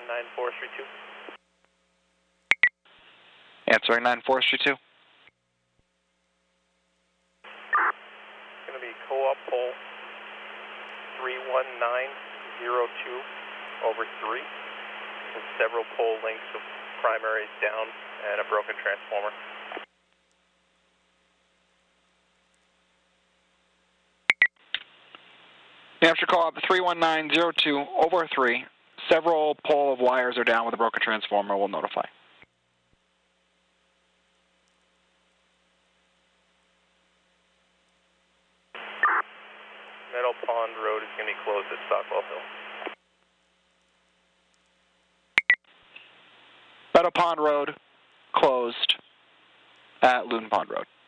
9 Forestry 2. Answering 9 Forestry 2. It's going to be co-op pole 31902 over 3 with several pole lengths of primaries down and a broken transformer. New Hampshire co-op 31902 over 3. Several pole of wires are down with a broken transformer. We'll notify. Meadow Pond Road is going to be closed at Stockwell Hill. Meadow Pond Road closed at Loon Pond Road.